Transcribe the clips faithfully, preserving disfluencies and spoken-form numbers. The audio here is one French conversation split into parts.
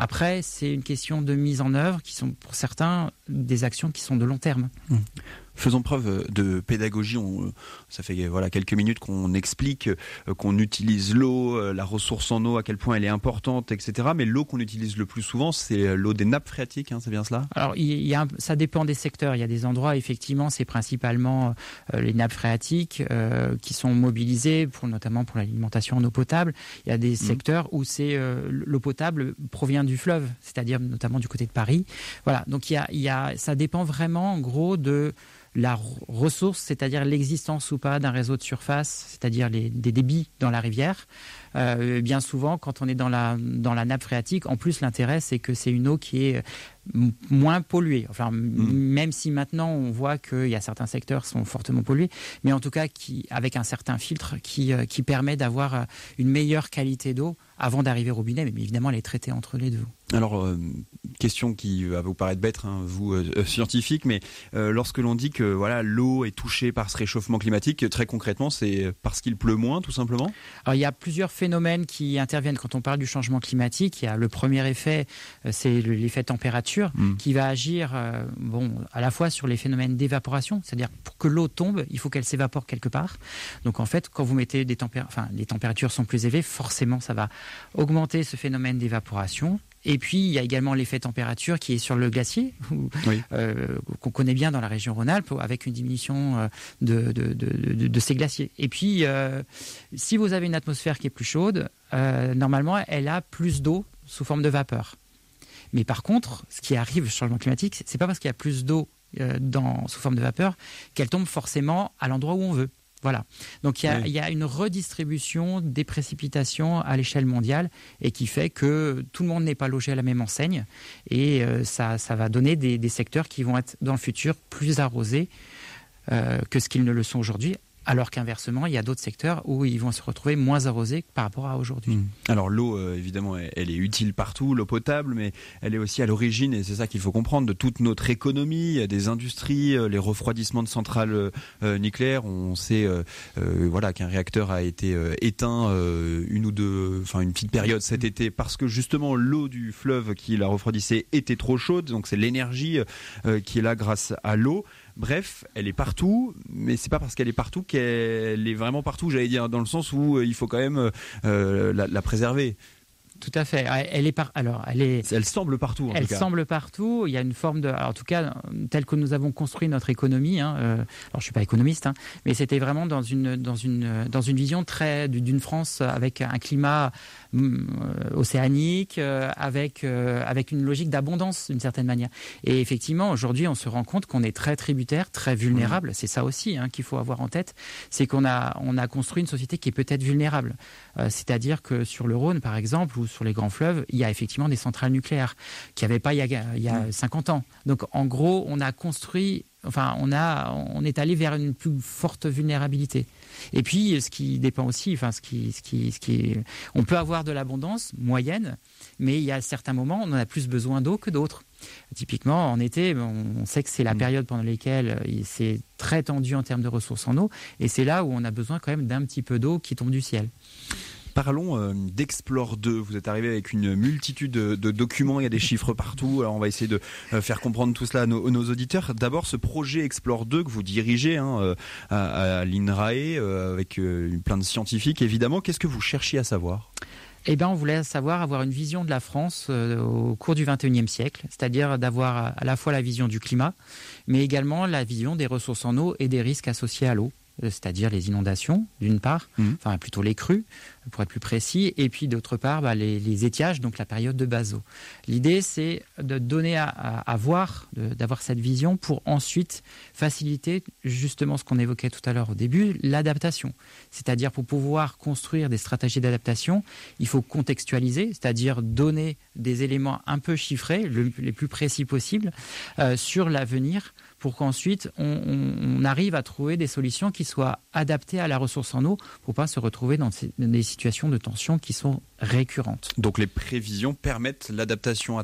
Après, c'est une question de mise en œuvre qui sont pour certains des actions qui sont de long terme. Mmh. Faisons preuve de pédagogie. On, ça fait voilà quelques minutes qu'on explique qu'on utilise l'eau, la ressource en eau, à quel point elle est importante, et cetera. Mais l'eau qu'on utilise le plus souvent, c'est l'eau des nappes phréatiques, hein, c'est bien cela ? Alors, il y a un, ça dépend des secteurs. Il y a des endroits, effectivement, c'est principalement euh, les nappes phréatiques euh, qui sont mobilisées, pour, notamment pour l'alimentation en eau potable. Il y a des mmh. secteurs où c'est euh, l'eau potable provient du fleuve, c'est-à-dire notamment du côté de Paris. Voilà. Donc, il y a, il y a, ça dépend vraiment, en gros, de la ressource, c'est-à-dire l'existence ou pas d'un réseau de surface, c'est-à-dire les, des débits dans la rivière. Euh, bien souvent, quand on est dans la, dans la nappe phréatique, en plus, l'intérêt, c'est que c'est une eau qui est m- moins polluée. Enfin, mmh. même si maintenant, on voit qu'il y a certains secteurs qui sont fortement pollués, mais en tout cas, qui, avec un certain filtre qui, euh, qui permet d'avoir une meilleure qualité d'eau avant d'arriver au robinet, mais évidemment, elle est traitée entre les deux. Alors, euh, question qui va vous paraître bête, hein, vous, euh, scientifique, mais euh, lorsque l'on dit que voilà, l'eau est touchée par ce réchauffement climatique, très concrètement, c'est parce qu'il pleut moins, tout simplement ? Alors, il y a plusieurs phénomènes qui interviennent quand on parle du changement climatique. Il y a le premier effet, c'est l'effet température, mmh. qui va agir euh, bon, à la fois sur les phénomènes d'évaporation, c'est-à-dire pour que l'eau tombe, il faut qu'elle s'évapore quelque part. Donc, en fait, quand vous mettez des températures, enfin, les températures sont plus élevées, forcément, ça va augmenter ce phénomène d'évaporation. Et puis, il y a également l'effet température qui est sur le glacier, où, oui. euh, qu'on connaît bien dans la région Rhône-Alpes, avec une diminution de, de, de, de, de ces glaciers. Et puis, euh, si vous avez une atmosphère qui est plus chaude, euh, normalement, elle a plus d'eau sous forme de vapeur. Mais par contre, ce qui arrive au changement climatique, c'est pas parce qu'il y a plus d'eau euh, dans, sous forme de vapeur qu'elle tombe forcément à l'endroit où on veut. Voilà. Donc il y a, oui. il y a une redistribution des précipitations à l'échelle mondiale et qui fait que tout le monde n'est pas logé à la même enseigne et euh, ça, ça va donner des, des secteurs qui vont être dans le futur plus arrosés euh, que ce qu'ils ne le sont aujourd'hui. Alors qu'inversement, il y a d'autres secteurs où ils vont se retrouver moins arrosés par rapport à aujourd'hui. Mmh. Alors l'eau, euh, évidemment, elle, elle est utile partout, l'eau potable, mais elle est aussi à l'origine, et c'est ça qu'il faut comprendre, de toute notre économie. Il y a des industries, euh, les refroidissements de centrales euh, nucléaires. On sait euh, euh, voilà, qu'un réacteur a été euh, éteint euh, une ou deux, enfin une petite période cet été, parce que justement l'eau du fleuve qui la refroidissait était trop chaude. Donc c'est l'énergie euh, qui est là grâce à l'eau. Bref, elle est partout, mais c'est pas parce qu'elle est partout qu'elle est vraiment partout, j'allais dire, dans le sens où il faut quand même euh, la, la préserver. Tout à fait. Elle est par... alors, elle est. Elle semble partout. En elle tout cas. semble partout. Il y a une forme de. Alors, en tout cas, telle que nous avons construit notre économie. Hein, euh... Alors, je suis pas économiste, hein, mais c'était vraiment dans une dans une dans une vision très d'une France avec un climat euh, océanique, euh, avec euh, avec une logique d'abondance d'une certaine manière. Et effectivement, aujourd'hui, on se rend compte qu'on est très tributaire, très vulnérable. Mmh. C'est ça aussi hein, qu'il faut avoir en tête, c'est qu'on a on a construit une société qui est peut-être vulnérable. Euh, c'est-à-dire que sur le Rhône, par exemple, ou sur les grands fleuves, il y a effectivement des centrales nucléaires qu'il n'y avait pas il y a, il y a mmh. cinquante ans. Donc, en gros, on a construit, enfin, on a, on est allé vers une plus forte vulnérabilité. Et puis, ce qui dépend aussi, enfin, ce qui, ce qui, ce qui, on peut avoir de l'abondance moyenne, mais il y a certains moments, on en a plus besoin d'eau que d'autres. Typiquement, en été, on sait que c'est la période pendant laquelle c'est très tendu en termes de ressources en eau, et c'est là où on a besoin quand même d'un petit peu d'eau qui tombe du ciel. Parlons euh, d'Explore deux. Vous êtes arrivé avec une multitude de, de documents, il y a des chiffres partout. Alors on va essayer de euh, faire comprendre tout cela à nos, nos auditeurs. D'abord, ce projet Explore deux que vous dirigez hein, à, à l'INRAE euh, avec euh, plein de scientifiques évidemment. Qu'est-ce que vous cherchiez à savoir ? Eh bien, on voulait savoir avoir une vision de la France euh, au cours du vingt et unième siècle, c'est-à-dire d'avoir à la fois la vision du climat, mais également la vision des ressources en eau et des risques associés à l'eau. C'est-à-dire les inondations, d'une part, mmh. enfin plutôt les crues, pour être plus précis, et puis d'autre part, bah, les, les étiages, donc la période de base eau. L'idée, c'est de donner à, à, à voir, de, d'avoir cette vision pour ensuite faciliter justement ce qu'on évoquait tout à l'heure au début, l'adaptation. C'est-à-dire pour pouvoir construire des stratégies d'adaptation, il faut contextualiser, c'est-à-dire donner des éléments un peu chiffrés, le, les plus précis possibles, euh, sur l'avenir, pour qu'ensuite on, on, on arrive à trouver des solutions qui soient adaptées à la ressource en eau pour ne pas se retrouver dans, ces, dans des situations de tension qui sont récurrentes. Donc les prévisions permettent l'adaptation à terme ?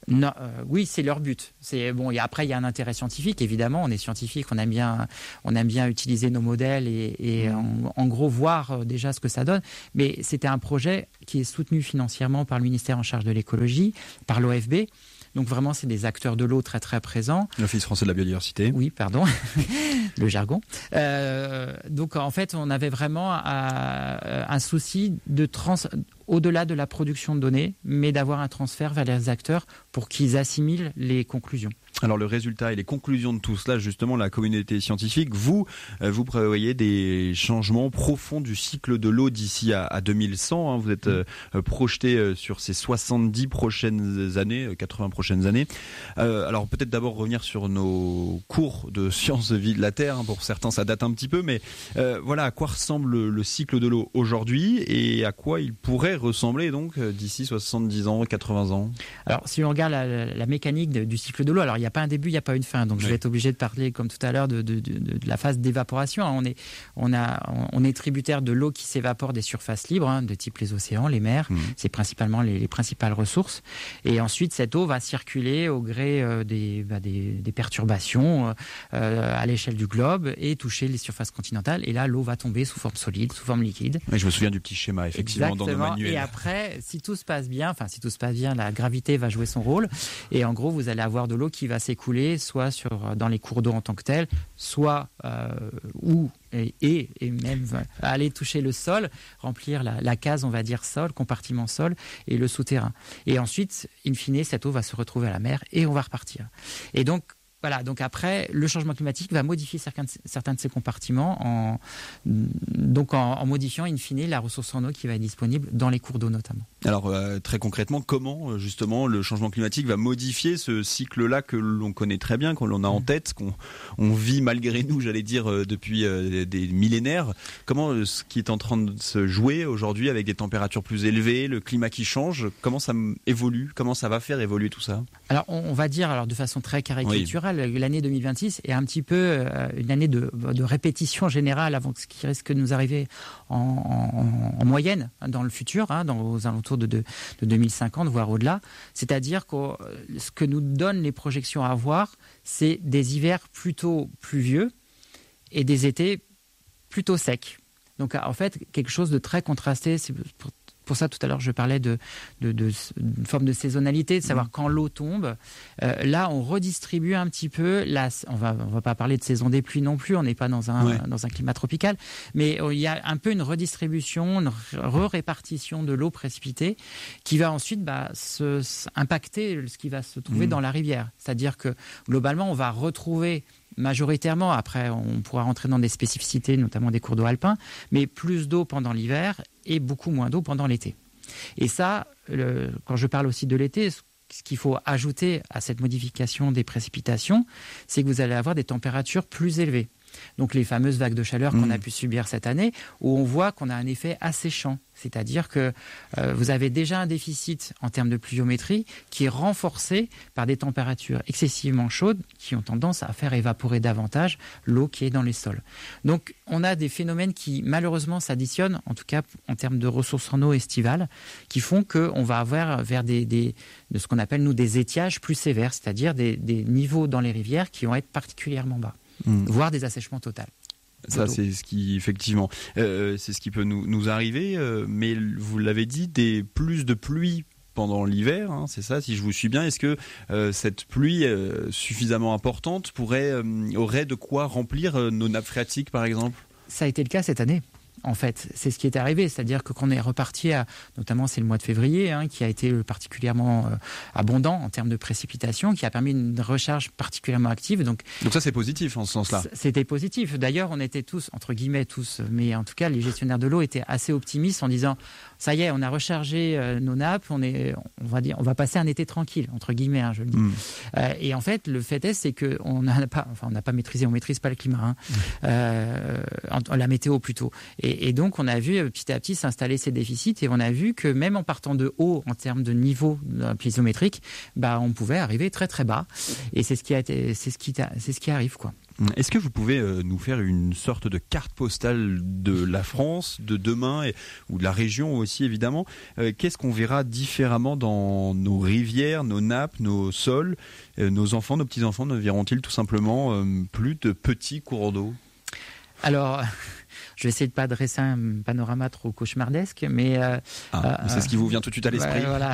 Non, euh, oui, c'est leur but. C'est bon. Et après, il y a un intérêt scientifique. Évidemment, on est scientifique, on aime bien, on aime bien utiliser nos modèles et, et mmh. en, en gros voir euh, déjà ce que ça donne. Mais c'était un projet qui est soutenu financièrement par le ministère en charge de l'écologie, par l'O F B. Donc vraiment, c'est des acteurs de l'eau très très présents. L'Office français de la biodiversité. Oui, pardon, le jargon. Euh, donc en fait, on avait vraiment un, un souci de trans, au-delà de la production de données, mais d'avoir un transfert vers les acteurs pour qu'ils assimilent les conclusions. Alors le résultat et les conclusions de tout cela, justement, la communauté scientifique, vous, vous prévoyez des changements profonds du cycle de l'eau d'ici à, à deux mille cent. Hein. Vous êtes euh, projeté euh, sur ces soixante-dix prochaines années, quatre-vingts prochaines années. Euh, alors peut-être d'abord revenir sur nos cours de sciences de vie de la Terre. Hein. Pour certains, ça date un petit peu, mais euh, voilà, à quoi ressemble le cycle de l'eau aujourd'hui et à quoi il pourrait ressembler donc d'ici soixante-dix ans, quatre-vingts ans. Alors si on regarde la, la, la mécanique de, du cycle de l'eau, alors il n'y a pas un début, il n'y a pas une fin. Donc oui. Je vais être obligé de parler, comme tout à l'heure, de, de, de, de la phase d'évaporation. On est, on, a, on est tributaire de l'eau qui s'évapore des surfaces libres, hein, de type les océans, les mers. Mmh. C'est principalement les, les principales ressources. Et ensuite, cette eau va circuler au gré euh, des, bah, des, des perturbations euh, à l'échelle du globe et toucher les surfaces continentales. Et là, l'eau va tomber sous forme solide, sous forme liquide. Oui, je me souviens du petit schéma, effectivement, Exactement. Dans nos manuels. Et après, si tout se passe bien, enfin si tout se passe bien, la gravité va jouer son rôle. Et en gros, vous allez avoir de l'eau qui va s'écouler soit sur, dans les cours d'eau en tant que tels, soit euh, où et, et, et même euh, aller toucher le sol, remplir la, la case, on va dire sol, compartiment sol et le souterrain. Et ensuite, in fine, cette eau va se retrouver à la mer et on va repartir. Et donc, voilà, donc après, le changement climatique va modifier certains de, certains de ces compartiments en, donc en, en modifiant in fine la ressource en eau qui va être disponible dans les cours d'eau notamment. Alors euh, très concrètement, comment justement le changement climatique va modifier ce cycle-là que l'on connaît très bien, qu'on l'on a en tête, qu'on on vit malgré nous, j'allais dire, euh, depuis euh, des millénaires. Comment euh, ce qui est en train de se jouer aujourd'hui avec des températures plus élevées, le climat qui change, comment ça évolue, comment ça va faire évoluer tout ça? Alors on, on va dire alors de façon très caricaturale, oui. L'année deux mille vingt-six est un petit peu euh, une année de, de répétition générale avant ce qui risque de nous arriver en, en, en moyenne hein, dans le futur, hein, dans, aux alentours de, de, de deux mille cinquante, voire au-delà. C'est-à-dire que euh, ce que nous donnent les projections à avoir, c'est des hivers plutôt pluvieux et des étés plutôt secs. Donc en fait, quelque chose de très contrasté. C'est pour, pour ça, tout à l'heure, je parlais de, de, de, d'une forme de saisonnalité, de savoir mmh. quand l'eau tombe. Euh, là, on redistribue un petit peu. La, on va, on va pas parler de saison des pluies non plus. On n'est pas dans un, ouais. dans un climat tropical. Mais il y a un peu une redistribution, une re-répartition de l'eau précipitée qui va ensuite bah, se, se impacter ce qui va se trouver mmh. dans la rivière. C'est-à-dire que globalement, on va retrouver majoritairement, après on pourra rentrer dans des spécificités, notamment des cours d'eau alpins, mais plus d'eau pendant l'hiver et beaucoup moins d'eau pendant l'été. Et ça, le, quand je parle aussi de l'été, ce qu'il faut ajouter à cette modification des précipitations, c'est que vous allez avoir des températures plus élevées. Donc les fameuses vagues de chaleur mmh. qu'on a pu subir cette année, où on voit qu'on a un effet asséchant. C'est-à-dire que euh, vous avez déjà un déficit en termes de pluviométrie qui est renforcé par des températures excessivement chaudes qui ont tendance à faire évaporer davantage l'eau qui est dans les sols. Donc on a des phénomènes qui malheureusement s'additionnent, en tout cas en termes de ressources en eau estivales, qui font qu'on va avoir vers des, des, de ce qu'on appelle nous des étiages plus sévères, c'est-à-dire des, des niveaux dans les rivières qui vont être particulièrement bas. Mmh. Voire des assèchements totaux. Ça, c'est ce qui, effectivement, euh, c'est ce qui peut nous, nous arriver. Euh, mais vous l'avez dit, des plus de pluie pendant l'hiver, hein, c'est ça, si je vous suis bien. Est-ce que euh, cette pluie euh, suffisamment importante pourrait, euh, aurait de quoi remplir euh, nos nappes phréatiques, par exemple? Ça a été le cas cette année. En fait, c'est ce qui est arrivé, c'est-à-dire que qu'on est reparti à, notamment c'est le mois de février, hein, qui a été particulièrement euh, abondant en termes de précipitations, qui a permis une recharge particulièrement active. Donc, donc ça c'est positif en ce sens-là. C'était positif. D'ailleurs, on était tous, entre guillemets tous, mais en tout cas les gestionnaires de l'eau étaient assez optimistes en disant ça y est, on a rechargé euh, nos nappes, on est, on va dire, on va passer un été tranquille, entre guillemets, hein, je le dis. Mmh. Euh, et en fait, le fait est, c'est que on n'a pas, enfin, on n'a pas maîtrisé, on maîtrise pas le climat, hein, mmh. euh, la météo plutôt. Et Et, et donc, on a vu petit à petit s'installer ces déficits et on a vu que même en partant de haut en termes de niveau pluviométrique, bah, on pouvait arriver très très bas. Et c'est ce qui, a été, c'est ce qui, c'est ce qui arrive, quoi. Est-ce que vous pouvez euh, nous faire une sorte de carte postale de la France, de demain, et, ou de la région aussi évidemment? euh, Qu'est-ce qu'on verra différemment dans nos rivières, nos nappes, nos sols? euh, Nos enfants, nos petits-enfants ne verront-ils tout simplement euh, plus de petits cours d'eau? Alors, je vais essayer de pas dresser un panorama trop cauchemardesque, mais euh, ah, euh, c'est ce qui vous vient tout de suite à l'esprit. Ouais, voilà.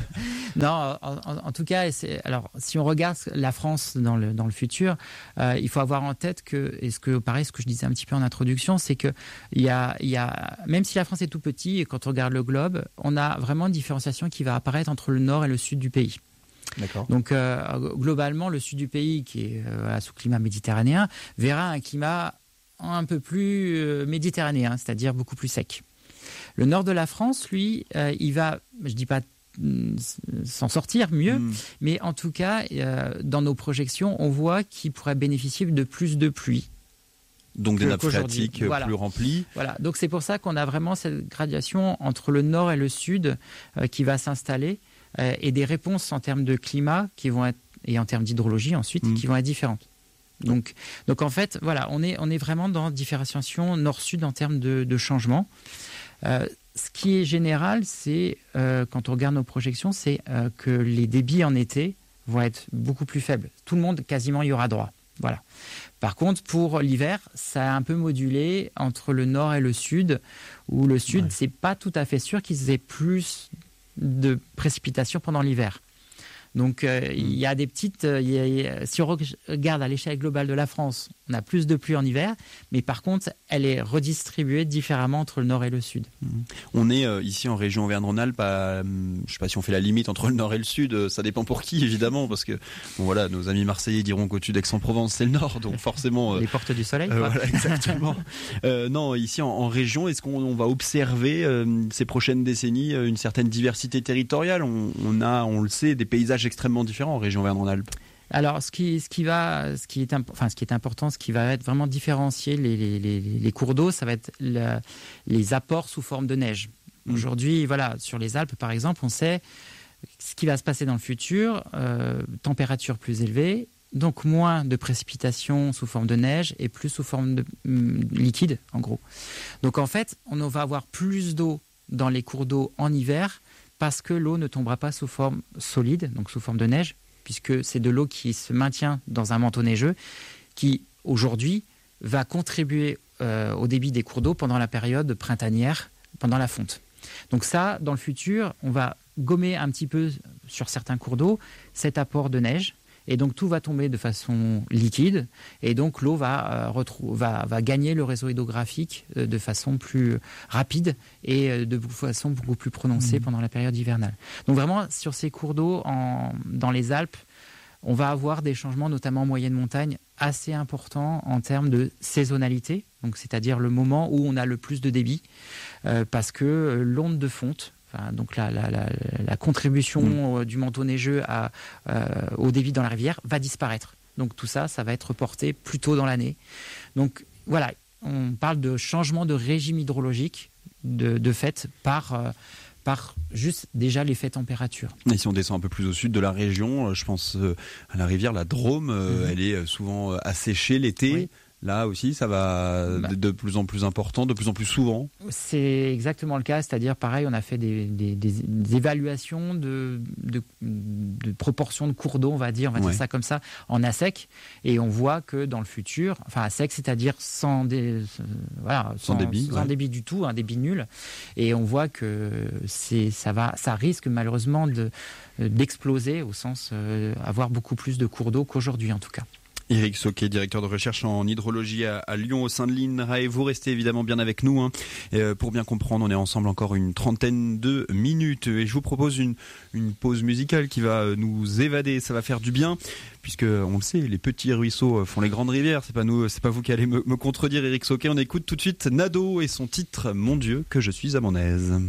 Non, en, en, en tout cas, c'est, alors si on regarde la France dans le dans le futur, euh, il faut avoir en tête que, et ce que pareil, ce que je disais un petit peu en introduction, c'est que il y a il y a même si la France est tout petit, et quand on regarde le globe, on a vraiment une différenciation qui va apparaître entre le nord et le sud du pays. D'accord. Donc euh, globalement, le sud du pays, qui est euh, voilà, sous climat méditerranéen, verra un climat un peu plus euh, méditerranéen, c'est-à-dire beaucoup plus sec. Le nord de la France, lui, euh, il va, je dis pas mm, s'en sortir mieux, mmh. mais en tout cas, euh, dans nos projections, on voit qu'il pourrait bénéficier de plus de pluie. Donc des nappes phréatiques voilà. plus remplies. Voilà. Donc c'est pour ça qu'on a vraiment cette gradation entre le nord et le sud euh, qui va s'installer euh, et des réponses en termes de climat qui vont être, et en termes d'hydrologie ensuite, mmh. qui vont être différentes. Donc, donc en fait, voilà, on est, on est vraiment dans différenciation nord-sud en termes de, de changement. Euh, ce qui est général, c'est, euh, quand on regarde nos projections, c'est euh, que les débits en été vont être beaucoup plus faibles. Tout le monde, quasiment, y aura droit. Voilà. Par contre, pour l'hiver, ça a un peu modulé entre le nord et le sud, où le sud, ouais. c'est pas tout à fait sûr qu'ils aient plus de précipitations pendant l'hiver. Donc, euh, mmh. il y a des petites... Euh, y a, y a, si on regarde à l'échelle globale de la France, on a plus de pluie en hiver, mais par contre, elle est redistribuée différemment entre le nord et le sud. Mmh. On est euh, ici en région Auvergne-Rhône-Alpes, à, je ne sais pas si on fait la limite entre le nord et le sud, euh, ça dépend pour qui, évidemment, parce que bon, voilà, nos amis marseillais diront qu'au-dessus d'Aix-en-Provence, c'est le nord, donc forcément... Euh, Les portes du soleil. Euh, voilà, exactement. euh, non, ici en, en région, est-ce qu'on on va observer euh, ces prochaines décennies une certaine diversité territoriale? on, on a, on le sait, des paysages extrêmement différents en région Auvergne-Rhône-Alpes. Alors, ce qui, ce qui va, ce qui est, imp- enfin, ce qui est important, ce qui va être vraiment différencier les, les, les, les cours d'eau, ça va être la, les apports sous forme de neige. Mmh. Aujourd'hui, voilà, sur les Alpes, par exemple, on sait ce qui va se passer dans le futur, euh, température plus élevée, donc moins de précipitations sous forme de neige et plus sous forme de hum, liquide, en gros. Donc, en fait, on va avoir plus d'eau dans les cours d'eau en hiver parce que l'eau ne tombera pas sous forme solide, donc sous forme de neige, puisque c'est de l'eau qui se maintient dans un manteau neigeux, qui, aujourd'hui, va contribuer euh, au débit des cours d'eau pendant la période printanière, pendant la fonte. Donc ça, dans le futur, on va gommer un petit peu, sur certains cours d'eau, cet apport de neige, et donc tout va tomber de façon liquide, et donc l'eau va, euh, retrou- va, va gagner le réseau hydrographique euh, de façon plus rapide et euh, de façon beaucoup plus prononcée mmh. pendant la période hivernale. Donc vraiment, sur ces cours d'eau en, dans les Alpes, on va avoir des changements, notamment en moyenne montagne, assez importants en termes de saisonnalité, donc c'est-à-dire le moment où on a le plus de débit, euh, parce que l'onde de fonte, Enfin, donc la, la, la, la contribution mmh. du manteau neigeux à, euh, au débit dans la rivière va disparaître. Donc tout ça, ça va être reporté plus tôt dans l'année. Donc voilà, on parle de changement de régime hydrologique de, de fait par, euh, par juste déjà l'effet température. Et si on descend un peu plus au sud de la région, je pense à la rivière, la Drôme, mmh. elle est souvent asséchée l'été. Oui. Là aussi, ça va bah, de plus en plus important, de plus en plus souvent. C'est exactement le cas, c'est-à-dire pareil, on a fait des, des, des, des évaluations de, de, de proportion de cours d'eau, on va dire, on va ouais. dire ça comme ça, en à sec, et on voit que dans le futur, enfin à sec, c'est-à-dire sans, des, voilà, sans, sans débit, sans ouais. débit du tout, un débit nul, et on voit que c'est, ça va, ça risque malheureusement de, d'exploser au sens euh, avoir beaucoup plus de cours d'eau qu'aujourd'hui en tout cas. Éric Sauquet, directeur de recherche en hydrologie à, à Lyon au sein de l'I N R A E. Vous restez évidemment bien avec nous. Hein. Et euh, pour bien comprendre, on est ensemble encore une trentaine de minutes. Et je vous propose une, une pause musicale qui va nous évader. Ça va faire du bien, puisque on le sait, les petits ruisseaux font les grandes rivières. C'est pas nous, c'est pas vous qui allez me, me contredire, Éric Sauquet. On écoute tout de suite Nado et son titre « Mon Dieu, que je suis à mon aise ».